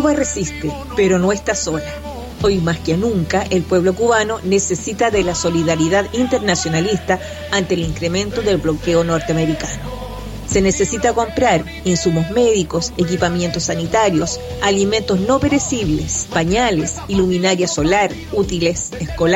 Cuba resiste, pero no está sola. Hoy más que nunca, el pueblo cubano necesita de la solidaridad internacionalista ante el incremento del bloqueo norteamericano. Se necesita comprar insumos médicos, equipamientos sanitarios, alimentos no perecibles, pañales, iluminaria solar, útiles escolares,